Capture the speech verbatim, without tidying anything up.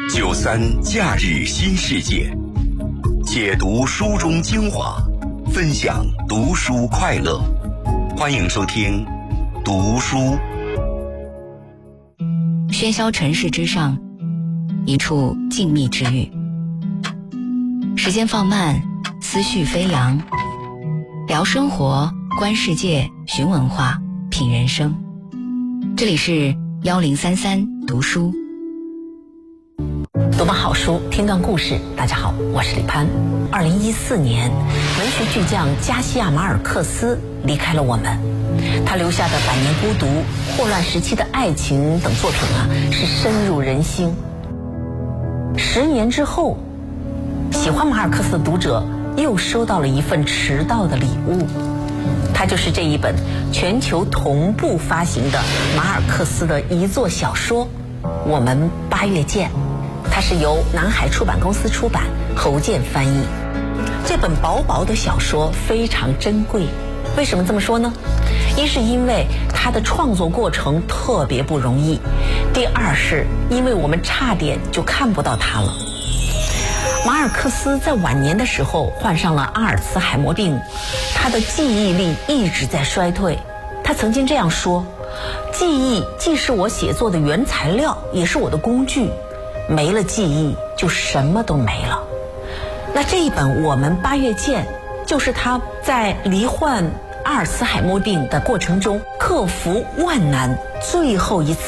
九三假日新世界，解读书中精华，分享读书快乐。欢迎收听读书。 喧嚣尘世之上，一处静谧之域。时间放慢，思绪飞扬，聊生活，观世界，寻文化，品人生。这里是幺零三三读书。 读本好书，听段故事。大家好，我是李潘。二零一四年，文学巨匠加西亚马尔克斯离开了我们。他留下的《百年孤独》《霍乱时期的爱情》等作品啊，是深入人心。十年之后，喜欢马尔克斯的读者又收到了一份迟到的礼物，它就是这一本全球同步发行的马尔克斯的遗作小说《我们八月见》。它是由南海出版公司出版，侯健翻译。这本薄薄的小说非常珍贵，为什么这么说呢？一是因为它的创作过程特别不容易，第二是因为我们差点就看不到它了。马尔克斯在晚年的时候患上了阿尔茨海默病，他的记忆力一直在衰退。他曾经这样说：记忆既是我写作的原材料，也是我的工具，没了记忆就什么都没了。那这一本《我们八月见》就是他在罹患阿尔茨海默病的过程中克服万难最后一次